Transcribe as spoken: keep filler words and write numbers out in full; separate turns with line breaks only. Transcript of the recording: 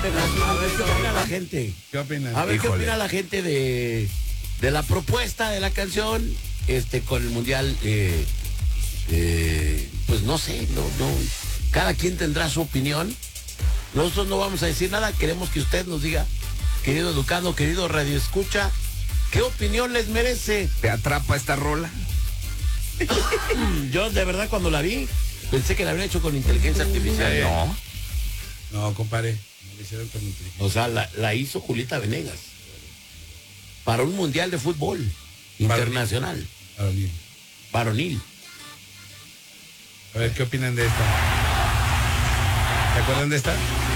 internacional. A ver qué opina la gente.
¿Qué opinas?
A ver
Híjole.
qué opina la gente de, de la propuesta de la canción este con el mundial. Eh, eh, pues no sé, no, no. Cada quien tendrá su opinión. Nosotros no vamos a decir nada. Queremos que usted nos diga, querido educado, querido radio escucha, ¿qué opinión les merece?
¿Te atrapa esta rola?
Yo de verdad cuando la vi pensé que la habían hecho con inteligencia artificial.
No.
No, compadre. No lo hicieron con inteligencia.
O sea, la, la hizo Julieta Venegas para un mundial de fútbol internacional,
Varonil.
varonil.
A ver, ¿qué opinan de esta? ¿Se acuerdan de esta?